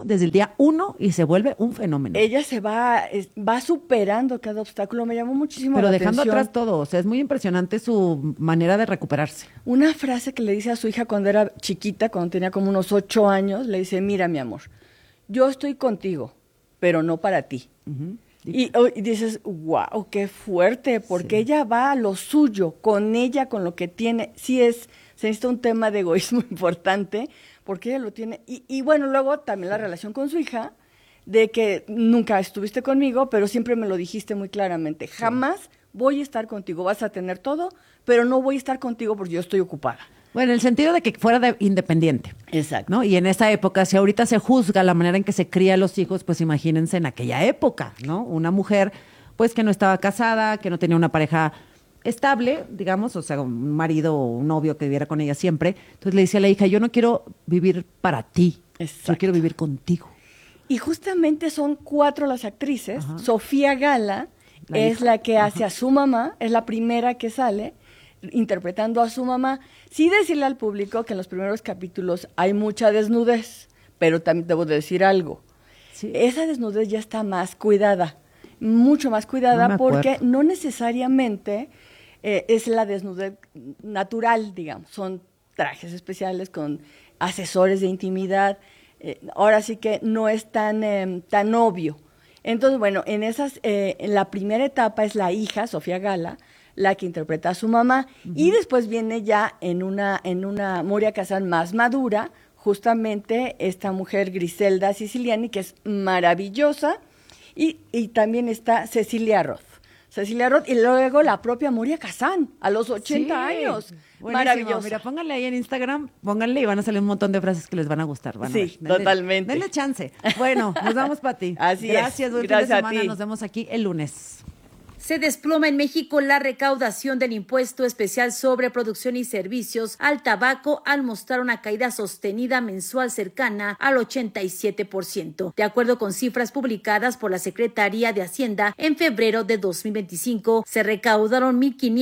desde el día 1 y se vuelve un fenómeno. Ella se va superando cada obstáculo, me llamó muchísimo Pero la dejando atención. atrás todo, o sea, es muy impresionante su manera de recuperarse. Una frase que le dice a su hija cuando era chiquita, cuando tenía como unos 8 años, le dice, mira mi amor, yo estoy contigo, pero no para ti. Uh-huh. Y dices, wow, qué fuerte, porque ella va a lo suyo, con ella, con lo que tiene. Sí se necesita un tema de egoísmo importante, porque ella lo tiene. Y bueno, luego también la relación con su hija, de que nunca estuviste conmigo, pero siempre me lo dijiste muy claramente. Jamás voy a estar contigo, vas a tener todo, pero no voy a estar contigo porque yo estoy ocupada. Bueno, en el sentido de que fuera independiente. Exacto. ¿No? Y en esa época, si ahorita se juzga la manera en que se cría a los hijos, pues imagínense en aquella época, ¿no? Una mujer, pues que no estaba casada, que no tenía una pareja estable, digamos, o sea, un marido o un novio que viviera con ella siempre. Entonces le decía a la hija, yo no quiero vivir para ti, Exacto. Yo quiero vivir contigo. Y justamente son 4 las actrices. Ajá. Sofía Gala es la que hace a su mamá, es la primera que sale interpretando a su mamá. Sí decirle al público que en los primeros capítulos hay mucha desnudez, pero también debo de decir algo. Sí. Esa desnudez ya está más cuidada, mucho más cuidada, porque no necesariamente es la desnudez natural, digamos. Son trajes especiales con asesores de intimidad. Ahora sí que no es tan obvio. Entonces, bueno, en la primera etapa es la hija, Sofía Gala, la que interpreta a su mamá, y después viene ya en una Moria Kazan más madura, justamente esta mujer Griselda Siciliani, que es maravillosa, y también está Cecilia Roth, y luego la propia Moria Kazan, a los 80 años. Buenísimo. Maravilloso. Mira, pónganle ahí en Instagram, pónganle y van a salir un montón de frases que les van a gustar. Sí, totalmente. Denle chance. Bueno, nos vamos, Pati. Así Gracias, es. buen fin de semana. Nos vemos aquí el lunes. Se desploma en México la recaudación del impuesto especial sobre producción y servicios al tabaco al mostrar una caída sostenida mensual cercana al 87%. De acuerdo con cifras publicadas por la Secretaría de Hacienda, en febrero de 2025 se recaudaron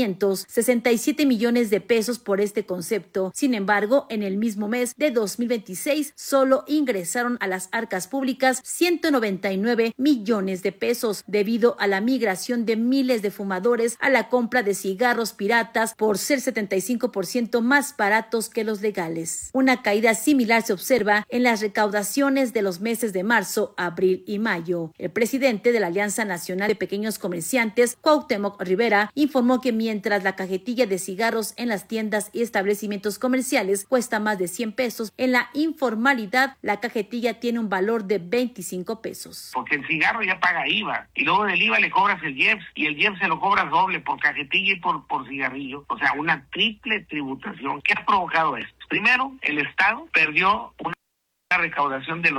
1,567 millones de pesos por este concepto. Sin embargo, en el mismo mes de 2026 solo ingresaron a las arcas públicas 199 millones de pesos debido a la migración de miles de fumadores a la compra de cigarros piratas por ser 75% más baratos que los legales. Una caída similar se observa en las recaudaciones de los meses de marzo, abril y mayo. El presidente de la Alianza Nacional de Pequeños Comerciantes, Cuauhtémoc Rivera, informó que mientras la cajetilla de cigarros en las tiendas y establecimientos comerciales cuesta más de 100 pesos, en la informalidad la cajetilla tiene un valor de 25 pesos. Porque el cigarro ya paga IVA y luego del IVA le cobras el IEPS y el IEPS se lo cobras doble por cajetilla y por cigarrillo. O sea, una triple tributación. ¿Qué ha provocado esto? Primero, el Estado perdió una recaudación del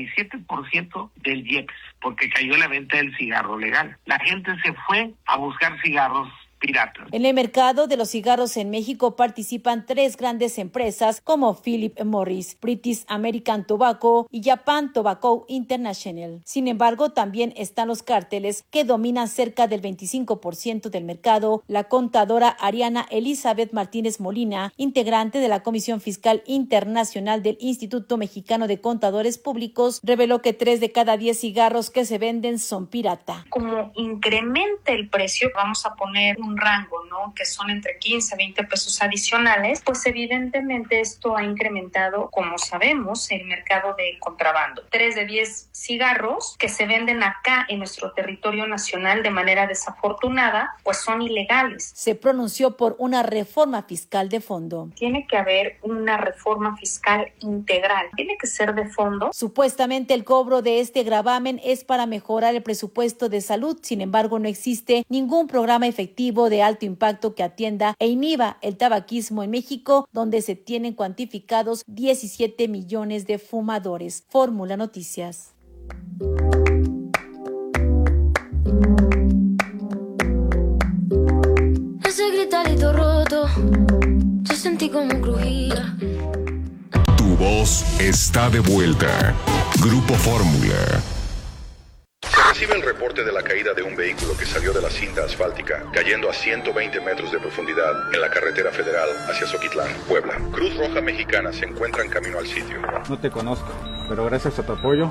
87% del IEPS porque cayó la venta del cigarro legal. La gente se fue a buscar cigarros piratas. En el mercado de los cigarros en México participan 3 grandes empresas como Philip Morris, British American Tobacco y Japan Tobacco International. Sin embargo, también están los cárteles que dominan cerca del 25% del mercado. La contadora Ariana Elizabeth Martínez Molina, integrante de la Comisión Fiscal Internacional del Instituto Mexicano de Contadores Públicos, reveló que 3 de cada 10 cigarros que se venden son pirata. Como incremente el precio, vamos a poner un rango, ¿no? Que son entre 15 a 20 pesos adicionales, pues evidentemente esto ha incrementado, como sabemos, el mercado de contrabando. 3 de 10 cigarros que se venden acá en nuestro territorio nacional de manera desafortunada, pues son ilegales. Se pronunció por una reforma fiscal de fondo. Tiene que haber una reforma fiscal integral, tiene que ser de fondo. Supuestamente el cobro de este gravamen es para mejorar el presupuesto de salud, sin embargo no existe ningún programa efectivo de alto impacto que atienda e inhiba el tabaquismo en México, donde se tienen cuantificados 17 millones de fumadores. Fórmula Noticias. Ese gritarito roto, yo sentí como crujía. Tu voz está de vuelta. Grupo Fórmula. Se recibe el reporte de la caída de un vehículo que salió de la cinta asfáltica, cayendo a 120 metros de profundidad en la carretera federal hacia Zoquitlán, Puebla. Cruz Roja Mexicana se encuentra en camino al sitio. No te conozco, pero gracias a tu apoyo